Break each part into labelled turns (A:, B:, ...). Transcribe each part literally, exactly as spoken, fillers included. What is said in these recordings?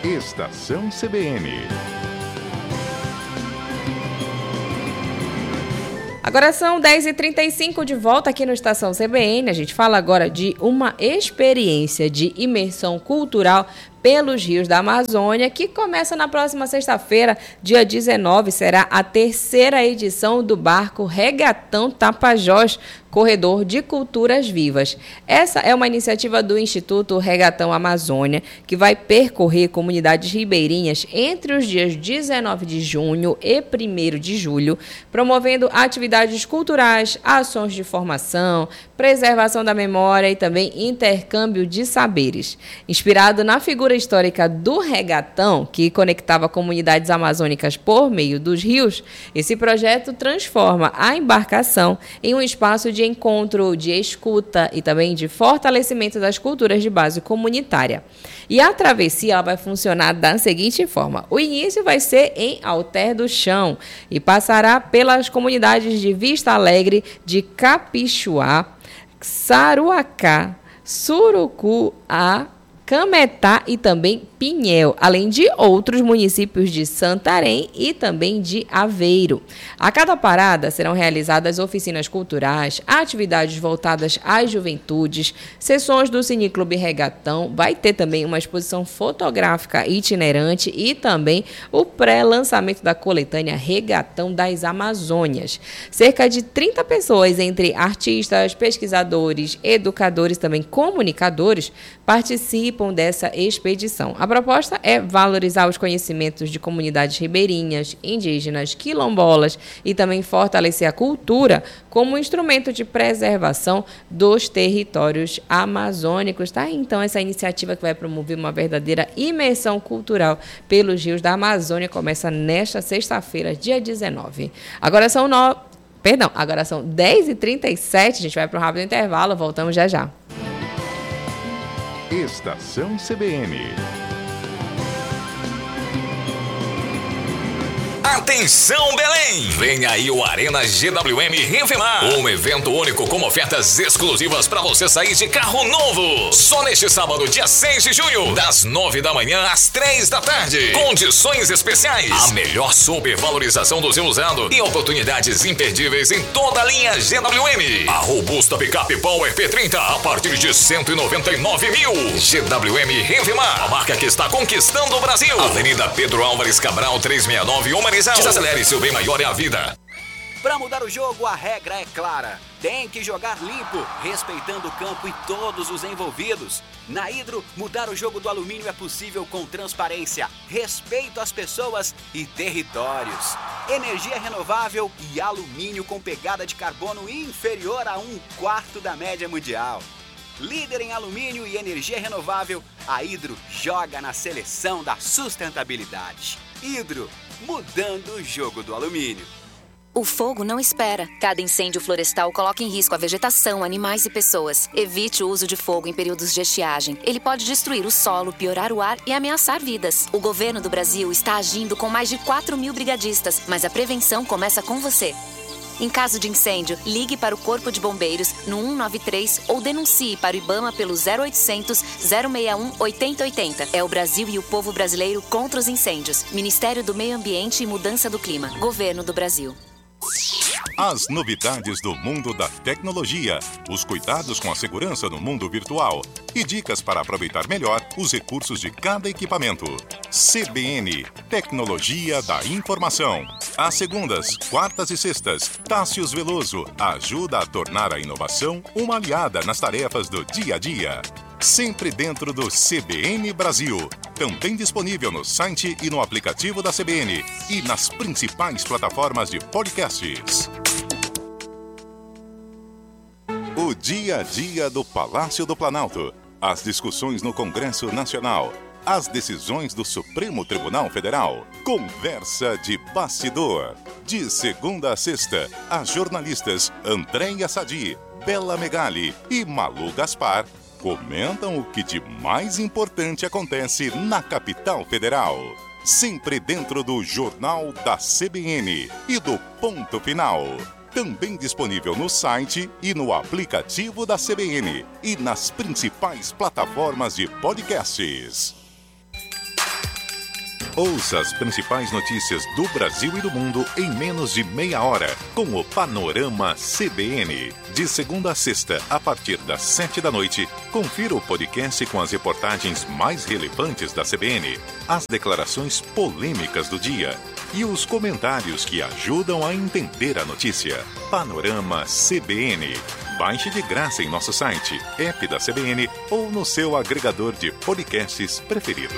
A: Estação C B N.
B: Agora são dez e trinta e cinco, de volta aqui no Estação C B N. A gente fala agora de uma experiência de imersão cultural pelos rios da Amazônia, que começa na próxima sexta-feira, dia dezenove, será a terceira edição do barco Regatão Tapajós, Corredor de Culturas Vivas. Essa é uma iniciativa do Instituto Regatão Amazônia, que vai percorrer comunidades ribeirinhas entre os dias dezenove de junho e primeiro de julho, promovendo atividades culturais, ações de formação, preservação da memória e também intercâmbio de saberes. Inspirado na figura histórica do regatão, que conectava comunidades amazônicas por meio dos rios, esse projeto transforma a embarcação em um espaço de encontro, de escuta e também de fortalecimento das culturas de base comunitária. E a travessia ela vai funcionar da seguinte forma: o início vai ser em Alter do Chão e passará pelas comunidades de Vista Alegre, de Capixuá, Saruacá, Surucuá, Cametá e também Pinhel, além de outros municípios de Santarém e também de Aveiro. A cada parada serão realizadas oficinas culturais, atividades voltadas às juventudes, sessões do Cineclube Regatão, vai ter também uma exposição fotográfica itinerante e também o pré-lançamento da coletânea Regatão das Amazônias. Cerca de trinta pessoas, entre artistas, pesquisadores, educadores e também comunicadores, participam dessa expedição. A proposta é valorizar os conhecimentos de comunidades ribeirinhas, indígenas, quilombolas e também fortalecer a cultura como instrumento de preservação dos territórios amazônicos. Tá? Então, essa iniciativa que vai promover uma verdadeira imersão cultural pelos rios da Amazônia começa nesta sexta-feira, dia dezenove. Agora são no... Perdão, agora são dez e trinta e sete, a gente vai para um rápido intervalo, voltamos já já.
A: Estação C B N.
C: Atenção, Belém! Vem aí o Arena G W M Revemar, um evento único com ofertas exclusivas para você sair de carro novo. Só neste sábado, dia seis de junho, das nove da manhã às três da tarde. Condições especiais, a melhor supervalorização do seu usado e oportunidades imperdíveis em toda a linha G W M. A robusta picape Power P trinta a partir de cento e noventa e nove mil. G W M Revemar, a marca que está conquistando o Brasil. Avenida Pedro Álvares Cabral, trezentos e sessenta e nove, Humanizal. Desacelere, seu bem maior é a vida.
D: Para mudar o jogo, a regra é clara. Tem que jogar limpo, respeitando o campo e todos os envolvidos. Na Hidro, mudar o jogo do alumínio é possível com transparência, respeito às pessoas e territórios. Energia renovável e alumínio com pegada de carbono inferior a um quarto da média mundial. Líder em alumínio e energia renovável, a Hidro joga na seleção da sustentabilidade. Hidro, mudando o jogo do alumínio.
E: O fogo não espera. Cada incêndio florestal coloca em risco a vegetação, animais e pessoas. Evite o uso de fogo em períodos de estiagem. Ele pode destruir o solo, piorar o ar e ameaçar vidas. O governo do Brasil está agindo com mais de quatro mil brigadistas, mas a prevenção começa com você. Em caso de incêndio, ligue para o Corpo de Bombeiros no um nove três ou denuncie para o IBAMA pelo zero oitocentos, zero seis um, oito zero oito zero. É o Brasil e o povo brasileiro contra os incêndios. Ministério do Meio Ambiente e Mudança do Clima. Governo do Brasil.
A: As novidades do mundo da tecnologia, os cuidados com a segurança no mundo virtual e dicas para aproveitar melhor os recursos de cada equipamento. C B N, Tecnologia da Informação. Às segundas, quartas e sextas, Tássius Veloso ajuda a tornar a inovação uma aliada nas tarefas do dia a dia. Sempre dentro do C B N Brasil. Também disponível no site e no aplicativo da C B N e nas principais plataformas de podcasts. O dia a dia do Palácio do Planalto. As discussões no Congresso Nacional. As decisões do Supremo Tribunal Federal. Conversa de bastidor. De segunda a sexta, as jornalistas Andréia Sadi, Bela Megali e Malu Gaspar comentam o que de mais importante acontece na capital federal. Sempre dentro do Jornal da C B N e do Ponto Final. Também disponível no site e no aplicativo da C B N e nas principais plataformas de podcasts. Ouça as principais notícias do Brasil e do mundo em menos de meia hora com o Panorama C B N. De segunda a sexta, a partir das sete da noite, confira o podcast com as reportagens mais relevantes da C B N, as declarações polêmicas do dia e os comentários que ajudam a entender a notícia. Panorama C B N. Baixe de graça em nosso site, app da C B N ou no seu agregador de podcasts preferido.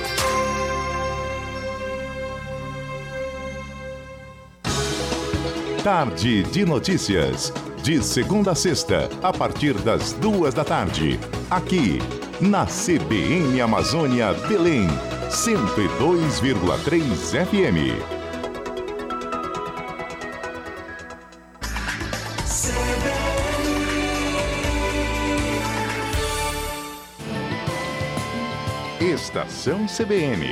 A: Tarde de Notícias. De segunda a sexta, a partir das duas da tarde. Aqui, na C B N Amazônia Belém, cento e dois vírgula três F M. Estação C B N.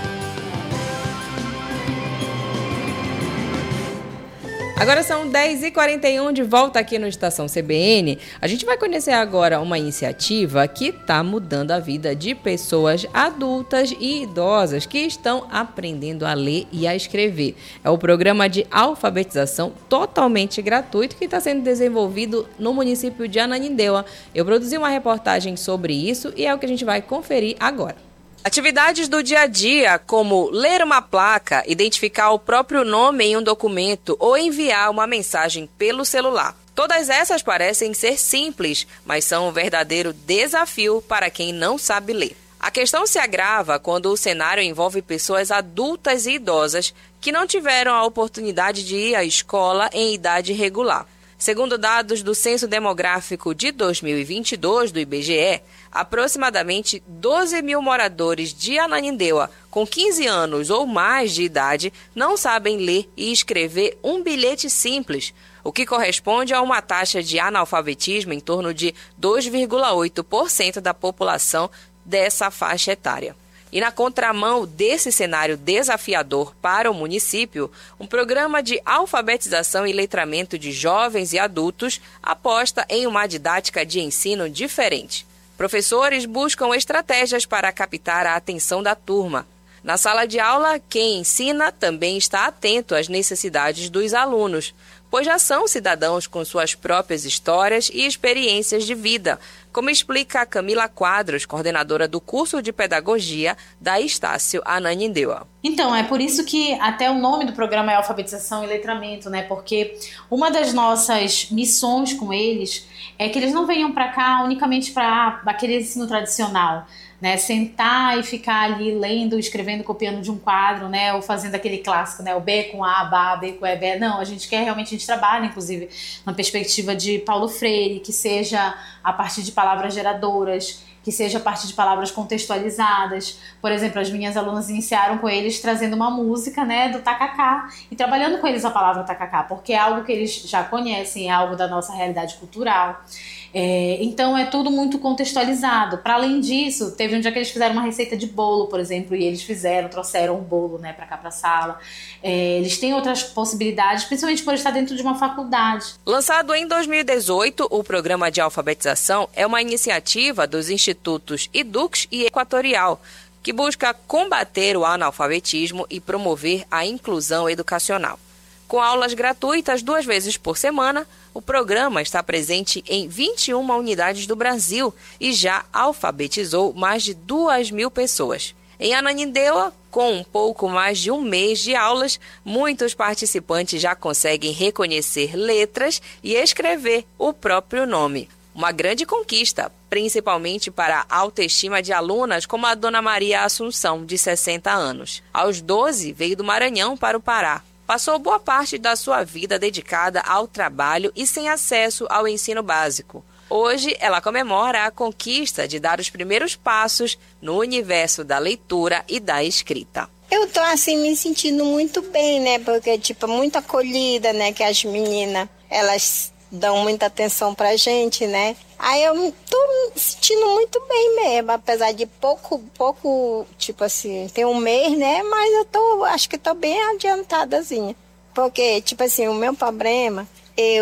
B: Agora são dez e quarenta e um, de volta aqui no Estação C B N. A gente vai conhecer agora uma iniciativa que está mudando a vida de pessoas adultas e idosas que estão aprendendo a ler e a escrever. É o programa de alfabetização totalmente gratuito que está sendo desenvolvido no município de Ananindeua. Eu produzi uma reportagem sobre isso e é o que a gente vai conferir agora. Atividades do dia a dia, como ler uma placa, identificar o próprio nome em um documento ou enviar uma mensagem pelo celular. Todas essas parecem ser simples, mas são um verdadeiro desafio para quem não sabe ler. A questão se agrava quando o cenário envolve pessoas adultas e idosas que não tiveram a oportunidade de ir à escola em idade regular. Segundo dados do Censo Demográfico de dois mil e vinte e dois do I B G E, aproximadamente doze mil moradores de Ananindeua com quinze anos ou mais de idade não sabem ler e escrever um bilhete simples, o que corresponde a uma taxa de analfabetismo em torno de dois vírgula oito por cento da população dessa faixa etária. E na contramão desse cenário desafiador para o município, um programa de alfabetização e letramento de jovens e adultos aposta em uma didática de ensino diferente. Professores buscam estratégias para captar a atenção da turma. Na sala de aula, quem ensina também está atento às necessidades dos alunos, pois já são cidadãos com suas próprias histórias e experiências de vida, como explica a Camila Quadros, coordenadora do curso de pedagogia da Estácio Ananindeua.
F: Então, é por isso que até o nome do programa é alfabetização e letramento, né? Porque uma das nossas missões com eles é que eles não venham para cá unicamente para aquele ensino tradicional, né, sentar e ficar ali lendo, escrevendo, copiando de um quadro, né, ou fazendo aquele clássico, né, o B com A, Bá, B com E, B. Não, a gente quer realmente, a gente trabalha, inclusive, na perspectiva de Paulo Freire, que seja a partir de palavras geradoras, que seja a partir de palavras contextualizadas. Por exemplo, as minhas alunas iniciaram com eles trazendo uma música, né, do tacacá e trabalhando com eles a palavra tacacá, porque é algo que eles já conhecem, é algo da nossa realidade cultural. É, então é tudo muito contextualizado. Para além disso, teve um dia que eles fizeram uma receita de bolo, por exemplo, e eles fizeram, trouxeram um bolo, né, para cá, para a sala. É, eles têm outras possibilidades, principalmente por estar dentro de uma faculdade.
B: Lançado em dois mil e dezoito, o programa de alfabetização é uma iniciativa dos institutos Edux e Equatorial, que busca combater o analfabetismo e promover a inclusão educacional. Com aulas gratuitas duas vezes por semana, o programa está presente em vinte e uma unidades do Brasil e já alfabetizou mais de duas mil pessoas. Em Ananindeua, com um pouco mais de um mês de aulas, muitos participantes já conseguem reconhecer letras e escrever o próprio nome. Uma grande conquista, principalmente para a autoestima de alunas como a Dona Maria Assunção, de sessenta anos. Aos doze, veio do Maranhão para o Pará. Passou boa parte da sua vida dedicada ao trabalho e sem acesso ao ensino básico. Hoje, ela comemora a conquista de dar os primeiros passos no universo da leitura e da escrita.
G: Eu tô, assim, me sentindo muito bem, né? Porque, tipo, muito acolhida, né? Que as meninas, elas dão muita atenção pra gente, né? Aí eu tô me sentindo muito bem mesmo, apesar de pouco, pouco, tipo assim, tem um mês, né? Mas eu tô, acho que tô bem adiantadazinha. Porque, tipo assim, o meu problema, eu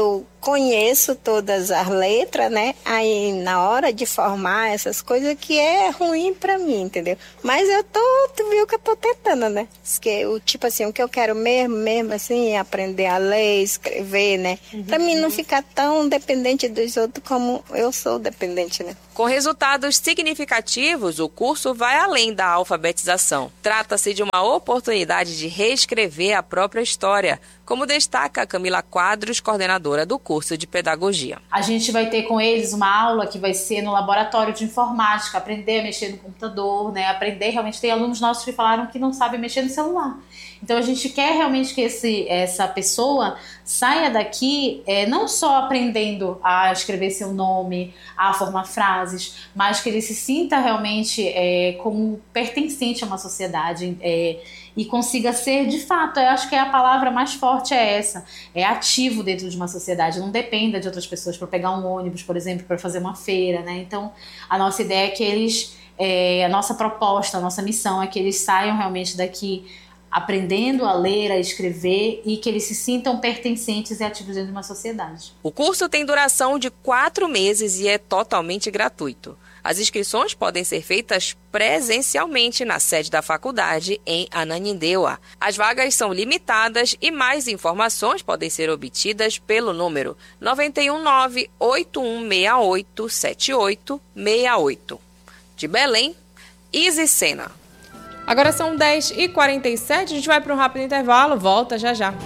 G: conheço todas as letras, né? Aí na hora de formar essas coisas que é ruim pra mim, entendeu? Mas eu tô, tu viu que eu tô tentando, né? Que o tipo assim, o que eu quero mesmo, mesmo assim, é aprender a ler, escrever, né? Uhum. Pra mim não ficar tão dependente dos outros como eu sou dependente, né?
B: Com resultados significativos, o curso vai além da alfabetização. Trata-se de uma oportunidade de reescrever a própria história, como destaca Camila Quadros, coordenadora do curso de pedagogia.
F: A gente vai ter com eles uma aula que vai ser no laboratório de informática, aprender a mexer no computador, né? Aprender realmente, tem alunos nossos que falaram que não sabem mexer no celular. Então a gente quer realmente que esse, essa pessoa saia daqui é, não só aprendendo a escrever seu nome, a formar frases, mas que ele se sinta realmente é, como pertencente a uma sociedade é, e consiga ser de fato, eu acho que a palavra mais forte é essa, é ativo dentro de uma sociedade, não dependa de outras pessoas para pegar um ônibus, por exemplo, para fazer uma feira, né? Então a nossa ideia é que eles, é, a nossa proposta, a nossa missão é que eles saiam realmente daqui aprendendo a ler, a escrever e que eles se sintam pertencentes e ativos dentro de uma sociedade.
B: O curso tem duração de quatro meses e é totalmente gratuito. As inscrições podem ser feitas presencialmente na sede da faculdade em Ananindeua. As vagas são limitadas e mais informações podem ser obtidas pelo número nove um nove, oito um seis oito, sete oito seis oito. De Belém, Izzy Sena. Agora são dez e quarenta e sete, a gente vai para um rápido intervalo, volta já já.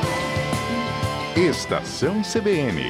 A: Estação C B N.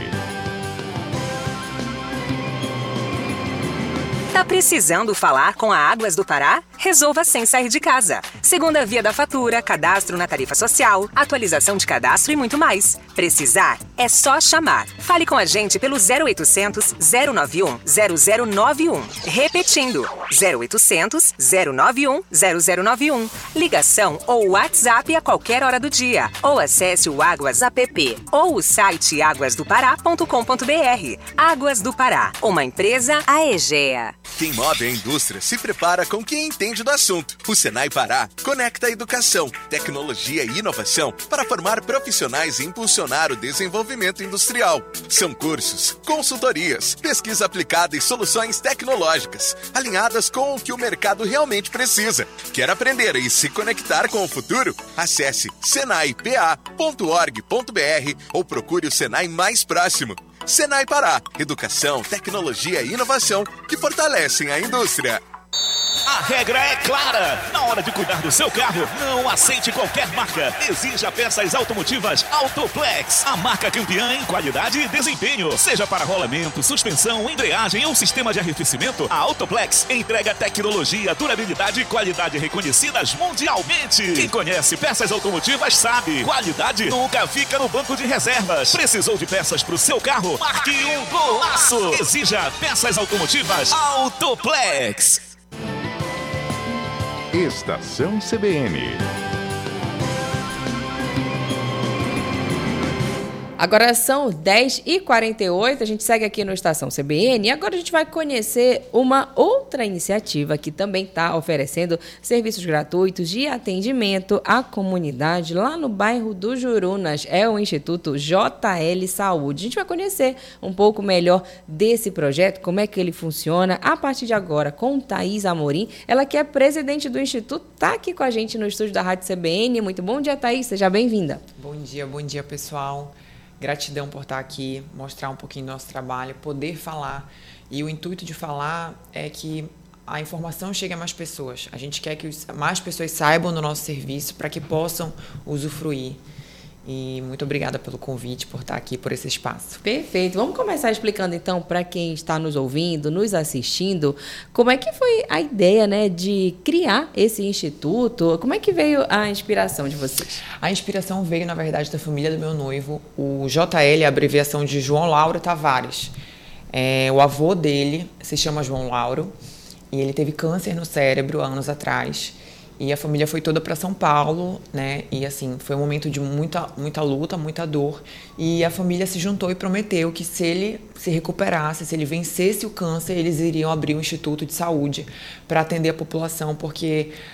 H: Tá precisando falar com a Águas do Pará? Resolva sem sair de casa. Segunda via da fatura, cadastro na tarifa social, atualização de cadastro e muito mais. Precisar? É só chamar. Fale com a gente pelo zero oitocentos, zero nove um, zero zero nove um. Repetindo, zero oitocentos, zero nove um, zero zero nove um. Ligação ou WhatsApp a qualquer hora do dia. Ou acesse o Águas App ou o site águas do pará ponto com ponto b r. Águas do Pará, uma empresa Aegea.
I: Quem move a indústria se prepara com quem entende do assunto. O Senai Pará conecta a educação, tecnologia e inovação para formar profissionais e impulsionar o desenvolvimento industrial. São cursos, consultorias, pesquisa aplicada e soluções tecnológicas, alinhadas com o que o mercado realmente precisa. Quer aprender e se conectar com o futuro? Acesse senai p a ponto org ponto b r ou procure o Senai mais próximo. Senai Pará, educação, tecnologia e inovação que fortalecem a indústria.
J: A regra é clara. Na hora de cuidar do seu carro, não aceite qualquer marca. Exija peças automotivas Autoplex, a marca campeã em qualidade e desempenho. Seja para rolamento, suspensão, embreagem ou sistema de arrefecimento, a Autoplex entrega tecnologia, durabilidade e qualidade reconhecidas mundialmente. Quem conhece peças automotivas sabe, qualidade nunca fica no banco de reservas. Precisou de peças para o seu carro? Marque um golaço. Exija peças automotivas Autoplex.
A: Estação C B N.
B: Agora são dez e quarenta e oito, a gente segue aqui no Estação C B N e agora a gente vai conhecer uma outra iniciativa que também está oferecendo serviços gratuitos de atendimento à comunidade lá no bairro do Jurunas. É o Instituto J L Saúde. A gente vai conhecer um pouco melhor desse projeto, como é que ele funciona, a partir de agora com Thaís Amorim. Ela que é presidente do Instituto, está aqui com a gente no estúdio da Rádio C B N. Muito bom dia, Thaís, seja bem-vinda.
K: Bom dia, bom dia, pessoal. Gratidão por estar aqui, mostrar um pouquinho do nosso trabalho, poder falar. E o intuito de falar é que a informação chegue a mais pessoas. A gente quer que mais pessoas saibam do nosso serviço para que possam usufruir. E muito obrigada pelo convite, por estar aqui, por esse espaço.
B: Perfeito. Vamos começar explicando, então, para quem está nos ouvindo, nos assistindo, como é que foi a ideia, né, de criar esse instituto? Como é que veio a inspiração de vocês?
K: A inspiração veio, na verdade, da família do meu noivo. O J L é a abreviação de João Lauro Tavares. É, o avô dele se chama João Lauro e ele teve câncer no cérebro há anos atrás. E a família foi toda para São Paulo, né? E assim, foi um momento de muita, muita luta, muita dor. E a família se juntou e prometeu que se ele se recuperasse, se ele vencesse o câncer, eles iriam abrir um instituto de saúde para atender a população, porque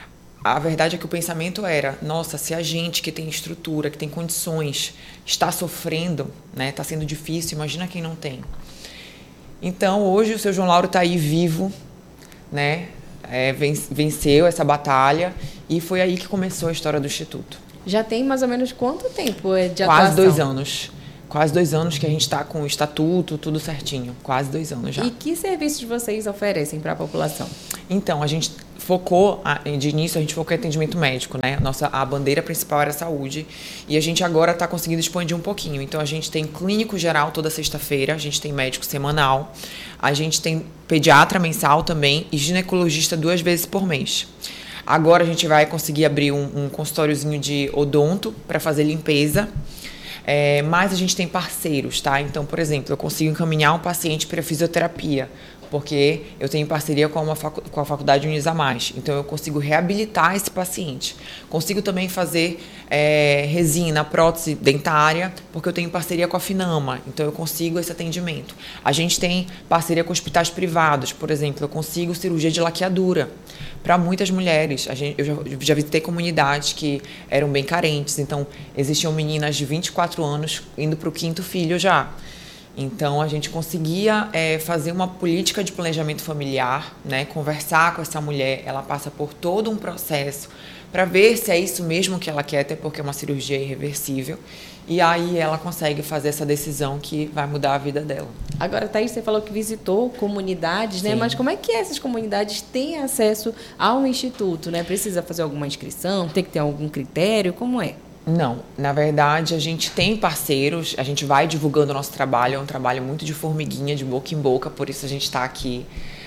K: a verdade é que o pensamento era, nossa, se a gente que tem estrutura, que tem condições, está sofrendo, né, está sendo difícil, imagina quem não tem. Então, hoje o seu João Lauro está aí vivo, né, é, venceu essa batalha e foi aí que começou a história do Instituto.
B: Já tem mais ou menos quanto tempo de atuação?
K: Quase dois anos. Quase dois anos que a gente está com o estatuto, tudo certinho. Quase dois anos já.
B: E que serviços vocês oferecem para a população?
K: Então, a gente focou, de início, a gente focou em atendimento médico, né? Nossa, a bandeira principal era a saúde. E a gente agora está conseguindo expandir um pouquinho. Então, a gente tem clínico geral toda sexta-feira, a gente tem médico semanal, a gente tem pediatra mensal também e ginecologista duas vezes por mês. Agora a gente vai conseguir abrir um, um consultóriozinho de odonto para fazer limpeza. É, mas a gente tem parceiros, tá? Então, por exemplo, eu consigo encaminhar um paciente para fisioterapia, porque eu tenho parceria com, uma facu- com a Faculdade Unisamás. Então, eu consigo reabilitar esse paciente. Consigo também fazer é, resina, prótese dentária, porque eu tenho parceria com a Finama. Então, eu consigo esse atendimento. A gente tem parceria com hospitais privados. Por exemplo, eu consigo cirurgia de laqueadura para muitas mulheres. A gente, eu já, já visitei comunidades que eram bem carentes. Então, existiam meninas de vinte e quatro anos indo para o quinto filho já. Então, a gente conseguia é, fazer uma política de planejamento familiar, né? Conversar com essa mulher, ela passa por todo um processo para ver se é isso mesmo que ela quer, até porque é uma cirurgia irreversível. E aí ela consegue fazer essa decisão que vai mudar a vida dela.
B: Agora, Thaís, você falou que visitou comunidades, né? Mas como é que essas comunidades têm acesso ao Instituto, né? Precisa fazer alguma inscrição? Tem que ter algum critério? Como é?
K: Não, na verdade a gente tem parceiros, a gente vai divulgando o nosso trabalho, é um trabalho muito de formiguinha, de boca em boca, por isso a gente está aqui.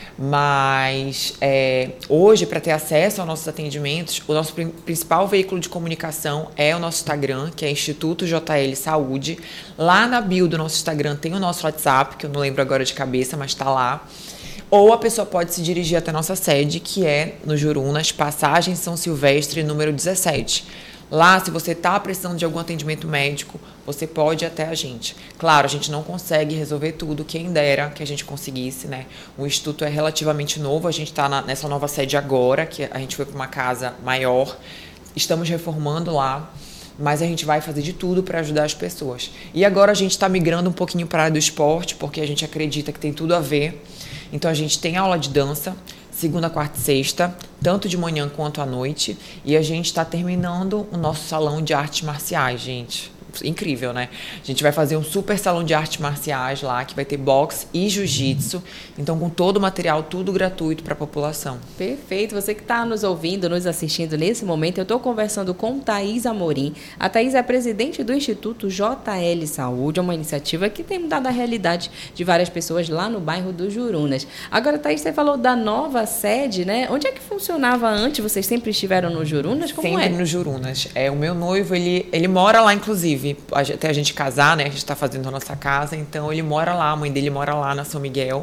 K: Mas é, hoje, para ter acesso aos nossos atendimentos, o nosso principal veículo de comunicação é o nosso Instagram, que é Instituto J L Saúde. Lá na bio do nosso Instagram tem o nosso WhatsApp, que eu não lembro agora de cabeça, mas está lá. Ou a pessoa pode se dirigir até a nossa sede, que é no Jurunas, Passagem São Silvestre, número dezessete. Lá, se você está precisando de algum atendimento médico, você pode ir até a gente. Claro, a gente não consegue resolver tudo, quem dera que a gente conseguisse, né? O Instituto é relativamente novo, a gente está nessa nova sede agora, que a gente foi para uma casa maior, estamos reformando lá, mas a gente vai fazer de tudo para ajudar as pessoas. E agora a gente está migrando um pouquinho para a área do esporte, porque a gente acredita que tem tudo a ver. Então, a gente tem aula de dança, segunda, quarta e sexta, tanto de manhã quanto à noite. E a gente está terminando o nosso salão de artes marciais, gente. Incrível, né? A gente vai fazer um super salão de artes marciais lá, que vai ter boxe e jiu-jitsu. Então, com todo o material, tudo gratuito para a população.
B: Perfeito. Você que está nos ouvindo, nos assistindo nesse momento, eu estou conversando com Thaís Amorim. A Thaís é presidente do Instituto J L Saúde, uma iniciativa que tem mudado a realidade de várias pessoas lá no bairro do Jurunas. Agora, Thaís, você falou da nova sede, né? Onde é que funcionava antes? Vocês sempre estiveram no Jurunas? Como
K: sempre
B: é?
K: no Jurunas. É, o meu noivo, ele, ele mora lá, inclusive. Até a gente casar, né? A gente está fazendo a nossa casa, então ele mora lá, a mãe dele mora lá na São Miguel.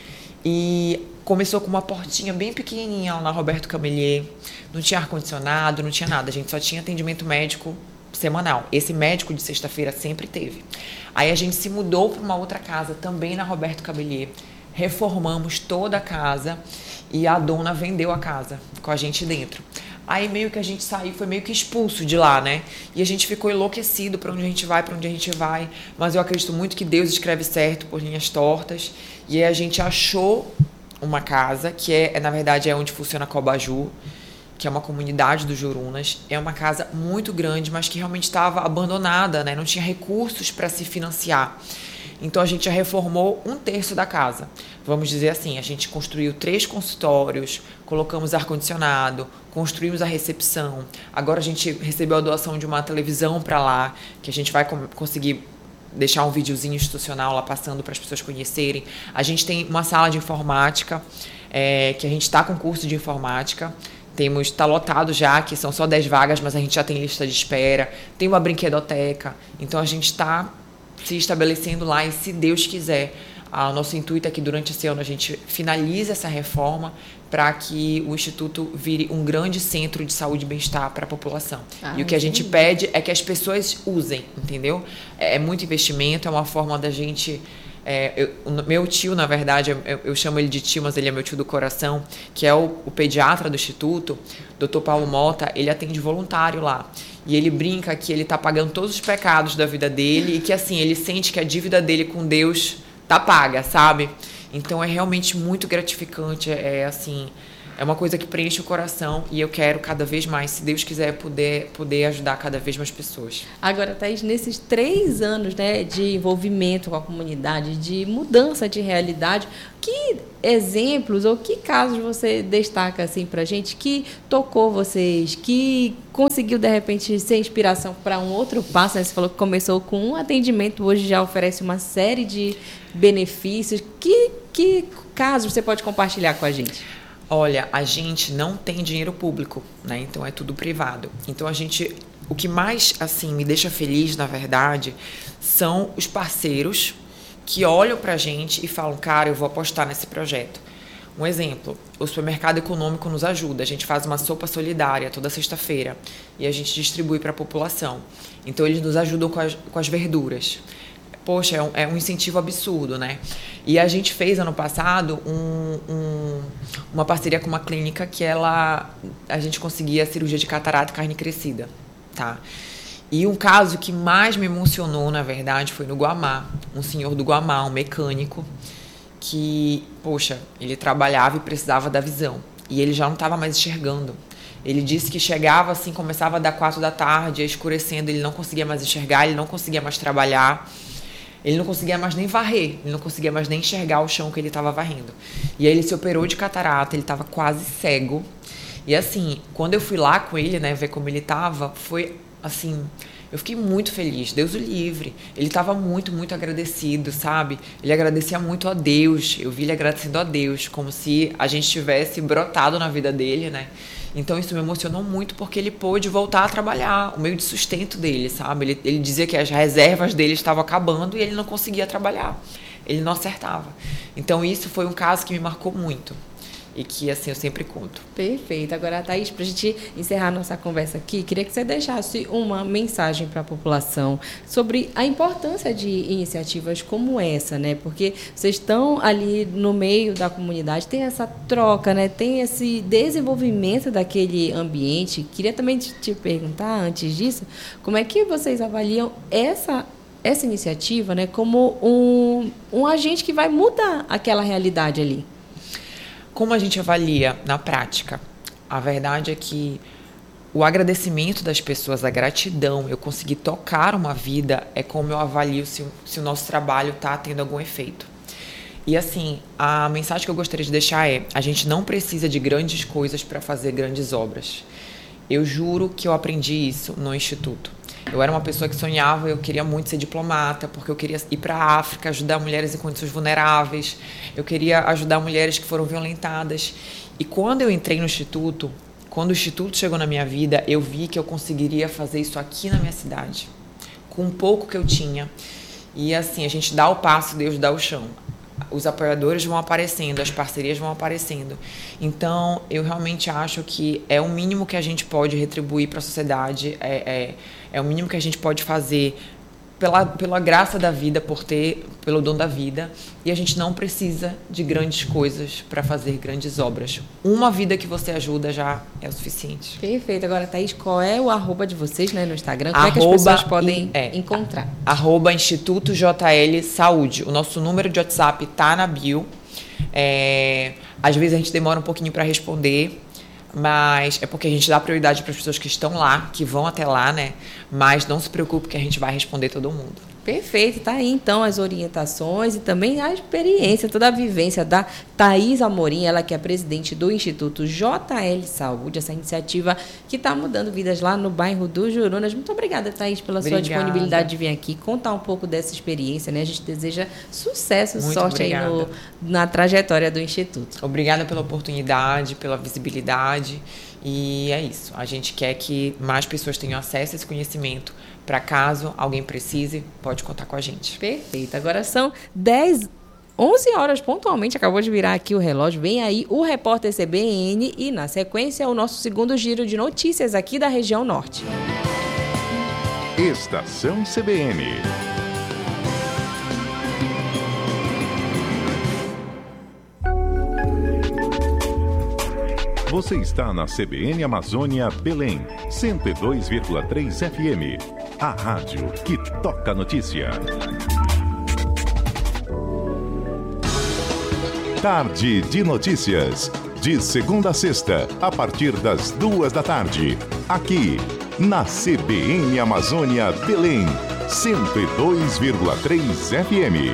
K: E começou com uma portinha bem pequenininha lá na Roberto Camelier. Não tinha ar-condicionado, não tinha nada. A gente só tinha atendimento médico semanal. Esse médico de sexta-feira sempre teve. Aí a gente se mudou para uma outra casa, também na Roberto Camelier. Reformamos toda a casa e a dona vendeu a casa com a gente dentro. Aí meio que a gente saiu, foi meio que expulso de lá, né? E a gente ficou enlouquecido para onde a gente vai, para onde a gente vai. Mas eu acredito muito que Deus escreve certo por linhas tortas. E aí a gente achou uma casa, que é, na verdade, é onde funciona a Cobaju, que é uma comunidade do Jurunas. É uma casa muito grande, mas que realmente estava abandonada, né? Não tinha recursos para se financiar. Então, a gente já reformou um terço da casa. Vamos dizer assim, a gente construiu três consultórios, colocamos ar-condicionado, construímos a recepção. Agora, a gente recebeu a doação de uma televisão para lá, que a gente vai conseguir deixar um videozinho institucional lá passando para as pessoas conhecerem. A gente tem uma sala de informática, é, que a gente está com curso de informática. Temos, está lotado já, que são só dez vagas, mas a gente já tem lista de espera. Tem uma brinquedoteca. Então, a gente está se estabelecendo lá e, se Deus quiser, o nosso intuito é que durante esse ano a gente finalize essa reforma para que o Instituto vire um grande centro de saúde e bem-estar para a população. Ah, e o que a gente sim. pede é que as pessoas usem, entendeu? É muito investimento, é uma forma da gente É, eu, o meu tio, na verdade, eu, eu chamo ele de tio, mas ele é meu tio do coração, que é o, o pediatra do Instituto, doutor Paulo Mota, ele atende voluntário lá. E ele brinca que ele tá pagando todos os pecados da vida dele e que, assim, ele sente que a dívida dele com Deus tá paga, sabe? Então é realmente muito gratificante, é, é assim... É uma coisa que preenche o coração e eu quero cada vez mais, se Deus quiser, poder, poder ajudar cada vez mais pessoas.
B: Agora, Thaís, nesses três anos, né, de envolvimento com a comunidade, de mudança de realidade, que exemplos ou que casos você destaca assim pra gente que tocou vocês, que conseguiu, de repente, ser inspiração para um outro passo, né? Você falou que começou com um atendimento, hoje já oferece uma série de benefícios. Que, que casos você pode compartilhar com a gente?
K: Olha, a gente não tem dinheiro público, né? Então é tudo privado. Então a gente, o que mais assim me deixa feliz, na verdade, são os parceiros que olham pra gente e falam, cara, eu vou apostar nesse projeto. Um exemplo, o Supermercado Econômico nos ajuda. A gente faz uma sopa solidária toda sexta-feira e a gente distribui para a população. Então eles nos ajudam com as, com as verduras. Poxa, é um, é um incentivo absurdo, né? E a gente fez, ano passado, um, um, uma parceria com uma clínica que ela, a gente conseguia cirurgia de catarata e carne crescida, tá? E um caso que mais me emocionou, na verdade, foi no Guamá. Um senhor do Guamá, um mecânico, que, poxa, ele trabalhava e precisava da visão. E ele já não estava mais enxergando. Ele disse que chegava assim, começava a dar quatro da tarde, ia escurecendo, ele não conseguia mais enxergar, ele não conseguia mais trabalhar. Ele não conseguia mais nem varrer, ele não conseguia mais nem enxergar o chão que ele estava varrendo. E aí ele se operou de catarata, ele estava quase cego. E assim, quando eu fui lá com ele, né, ver como ele estava, foi assim, eu fiquei muito feliz, Deus o livre. Ele estava muito, muito agradecido, sabe? Ele agradecia muito a Deus, eu vi ele agradecendo a Deus, como se a gente tivesse brotado na vida dele, né? Então isso me emocionou muito porque ele pôde voltar a trabalhar, o meio de sustento dele, sabe? Ele, ele dizia que as reservas dele estavam acabando e ele não conseguia trabalhar, ele não acertava. Então isso foi um caso que me marcou muito e que, assim, eu sempre conto.
B: Perfeito. Agora, Thaís, para a gente encerrar nossa conversa aqui, queria que você deixasse uma mensagem para a população sobre a importância de iniciativas como essa, né? Porque vocês estão ali no meio da comunidade, tem essa troca, né? Tem esse desenvolvimento daquele ambiente. Queria também te, te perguntar, antes disso, como é que vocês avaliam essa essa iniciativa, né, como um, um agente que vai mudar aquela realidade ali?
K: Como a gente avalia na prática? A verdade é que o agradecimento das pessoas, a gratidão, eu conseguir tocar uma vida, é como eu avalio se, se o nosso trabalho está tendo algum efeito. E assim, a mensagem que eu gostaria de deixar é: a gente não precisa de grandes coisas para fazer grandes obras. Eu juro que eu aprendi isso no Instituto. Eu era uma pessoa que sonhava, eu queria muito ser diplomata, porque eu queria ir para a África, ajudar mulheres em condições vulneráveis, eu queria ajudar mulheres que foram violentadas. E quando eu entrei no Instituto, quando o Instituto chegou na minha vida, eu vi que eu conseguiria fazer isso aqui na minha cidade, com um pouco que eu tinha. E assim, a gente dá o passo, Deus dá o chão. Os apoiadores vão aparecendo, as parcerias vão aparecendo. Então, eu realmente acho que é o mínimo que a gente pode retribuir para a sociedade, é, é, é o mínimo que a gente pode fazer pela, pela graça da vida, por ter, pelo dom da vida. E a gente não precisa de grandes coisas para fazer grandes obras. Uma vida que você ajuda já é o suficiente.
B: Perfeito. Agora, Thaís, qual é o arroba de vocês, né, no Instagram? Como arroba é que as pessoas podem é, encontrar?
K: Arroba Instituto J L Saúde. O nosso número de WhatsApp tá na bio. É, às vezes a gente demora um pouquinho para responder, mas é porque a gente dá prioridade para as pessoas que estão lá, que vão até lá, né? Mas não se preocupe que a gente vai responder todo mundo.
B: Perfeito, tá aí então as orientações e também a experiência, toda a vivência da Thaís Amorim, ela que é presidente do Instituto J L Saúde, essa iniciativa que está mudando vidas lá no bairro do Jurunas. Muito obrigada, Thaís, pela obrigada. sua disponibilidade de vir aqui contar um pouco dessa experiência, né? A gente deseja sucesso, Muito sorte obrigada. aí no, na trajetória do Instituto.
K: Obrigada pela oportunidade, pela visibilidade. E é isso, a gente quer que mais pessoas tenham acesso a esse conhecimento, para caso alguém precise, pode contar com a gente.
B: Perfeito, agora são dez, onze horas pontualmente, acabou de virar aqui o relógio, vem aí o repórter C B N e na sequência o nosso segundo giro de notícias aqui da região norte.
A: Estação C B N. Você está na C B N Amazônia Belém, cento e dois vírgula três F M. A rádio que toca a notícia. Tarde de Notícias. De segunda a sexta, a partir das duas da tarde. Aqui, na C B N Amazônia Belém, cento e dois vírgula três F M.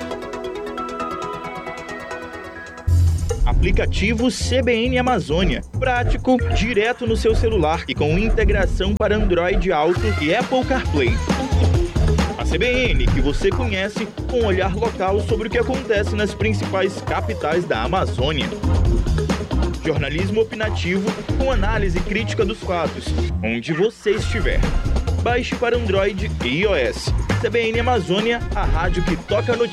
L: Aplicativo C B N Amazônia. Prático, direto no seu celular e com integração para Android Auto e Apple CarPlay. A C B N que você conhece, com um olhar local sobre o que acontece nas principais capitais da Amazônia. Jornalismo opinativo com análise crítica dos fatos, onde você estiver. Baixe para Android e iOS. C B N Amazônia, a rádio que toca a notícia.